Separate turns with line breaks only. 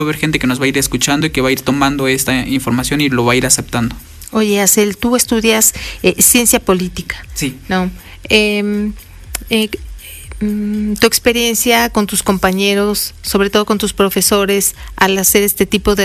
a haber gente que nos va a ir escuchando y que va a ir tomando esta información y lo va a ir aceptando.
Oye, Acel, tú estudias ciencia política.
Sí.
¿No? Tu experiencia con tus compañeros, sobre todo con tus profesores, al hacer este tipo de